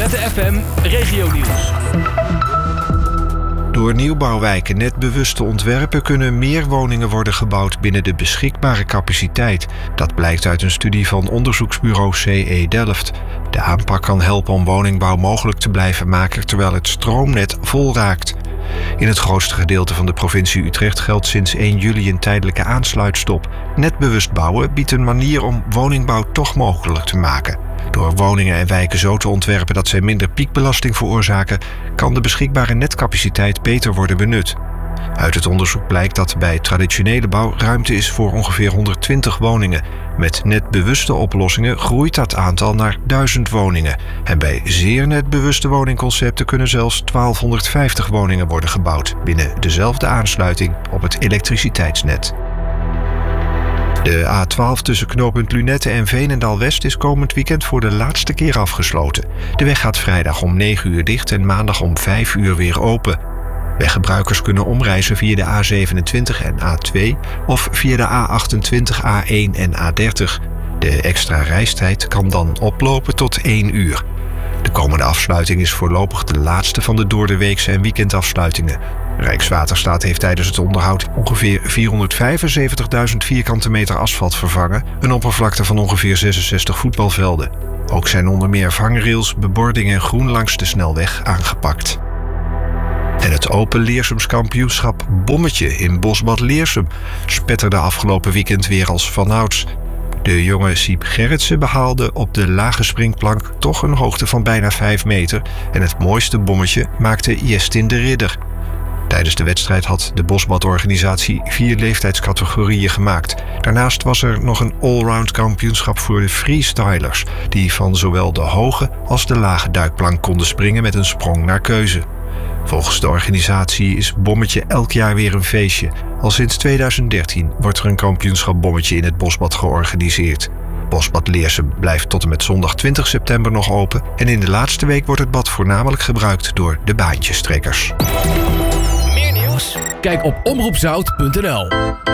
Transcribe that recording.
Lunette FM Regionieuws. Door nieuwbouwwijken net bewust te ontwerpen kunnen meer woningen worden gebouwd binnen de beschikbare capaciteit. Dat blijkt uit een studie van onderzoeksbureau CE Delft. De aanpak kan helpen om woningbouw mogelijk te blijven maken terwijl het stroomnet vol raakt. In het grootste gedeelte van de provincie Utrecht geldt sinds 1 juli een tijdelijke aansluitstop. Net bewust bouwen biedt een manier om woningbouw toch mogelijk te maken. Door woningen en wijken zo te ontwerpen dat zij minder piekbelasting veroorzaken, kan de beschikbare netcapaciteit beter worden benut. Uit het onderzoek blijkt dat bij traditionele bouw ruimte is voor ongeveer 120 woningen. Met netbewuste oplossingen groeit dat aantal naar 1000 woningen. En bij zeer netbewuste woningconcepten kunnen zelfs 1250 woningen worden gebouwd binnen dezelfde aansluiting op het elektriciteitsnet. De A12 tussen knooppunt Lunette en Veenendaal-West is komend weekend voor de laatste keer afgesloten. De weg gaat vrijdag om 9 uur dicht en maandag om 5 uur weer open. Weggebruikers kunnen omreizen via de A27 en A2 of via de A28, A1 en A30. De extra reistijd kan dan oplopen tot 1 uur. De komende afsluiting is voorlopig de laatste van de doordeweekse en weekendafsluitingen. Rijkswaterstaat heeft tijdens het onderhoud ongeveer 475.000 vierkante meter asfalt vervangen, een oppervlakte van ongeveer 66 voetbalvelden. Ook zijn onder meer vangrails, bebording en groen langs de snelweg aangepakt. En het Open Leersums kampioenschap Bommetje in Bosbad Leersum spetterde afgelopen weekend weer als vanouds. De jonge Siep Gerritsen behaalde op de lage springplank toch een hoogte van bijna 5 meter en het mooiste bommetje maakte Jestin de Ridder. Tijdens de wedstrijd had de Bosbad-organisatie 4 leeftijdscategorieën gemaakt. Daarnaast was er nog een allround kampioenschap voor de freestylers, die van zowel de hoge als de lage duikplank konden springen met een sprong naar keuze. Volgens de organisatie is Bommetje elk jaar weer een feestje. Al sinds 2013 wordt er een kampioenschap Bommetje in het Bosbad georganiseerd. Bosbad Leersum blijft tot en met zondag 20 september nog open en in de laatste week wordt het bad voornamelijk gebruikt door de baantjestrekkers. Meer nieuws? Kijk op omroepzout.nl.